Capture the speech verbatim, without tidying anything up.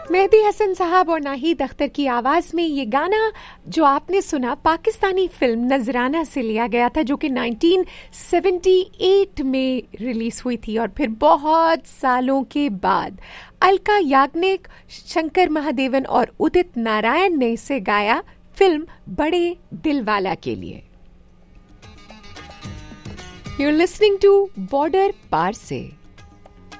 मेहदी हसन साहब और नाहीद अख्तर की आवाज में ये गाना जो आपने सुना पाकिस्तानी फिल्म नजराना से लिया गया था, जो कि उन्नीस सौ अठहत्तर में रिलीज हुई थी और फिर बहुत सालों के बाद अलका याग्निक, शंकर महादेवन और उदित नारायण ने इसे गाया फिल्म बड़े दिलवाला के लिए। You're listening to बॉर्डर पार से।